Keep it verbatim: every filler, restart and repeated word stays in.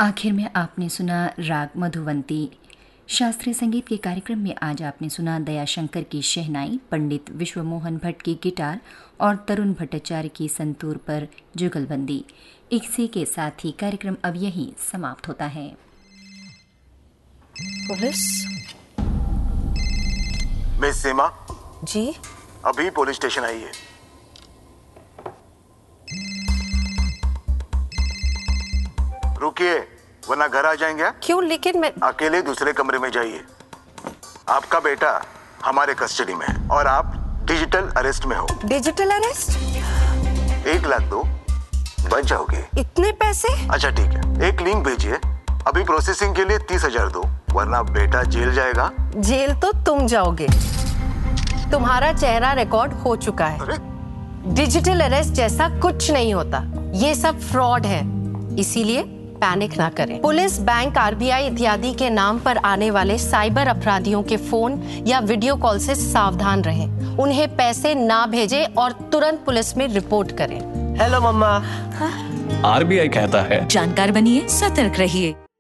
आखिर में आपने सुना राग मधुवंती। शास्त्रीय संगीत के कार्यक्रम में आज आपने सुना दयाशंकर की शहनाई, पंडित विश्वमोहन भट्ट की गिटार और तरुण भट्टाचार्य की संतूर पर जुगलबंदी। इसी के साथ ही कार्यक्रम अब यही समाप्त होता है। पुलिस? मिस सीमा जी? अभी पुलिस स्टेशन आई है। रुकिए वरना घर आ जाएंगे। क्यों? लेकिन मैं अकेले दूसरे कमरे में जाइए। आपका बेटा हमारे कस्टडी में है और आप डिजिटल अरेस्ट में हो। Digital arrest? एक लाख दो, बच जाओगे। इतने पैसे? अच्छा ठीक है, एक लिंक भेजिए। अभी प्रोसेसिंग के लिए तीस हजार दो, वरना बेटा जेल जाएगा। जेल तो तुम जाओगे। तुम्हारा चेहरा रिकॉर्ड हो चुका है। अरे? डिजिटल अरेस्ट जैसा कुछ नहीं होता, ये सब फ्रॉड है। इसीलिए पैनिक ना करें। पुलिस, बैंक, आरबीआई इत्यादि के नाम पर आने वाले साइबर अपराधियों के फोन या वीडियो कॉल से सावधान रहें। उन्हें पैसे ना भेजें और तुरंत पुलिस में रिपोर्ट करें। हेलो मम्मा। आरबीआई कहता है, जानकार बनिए, सतर्क रहिए।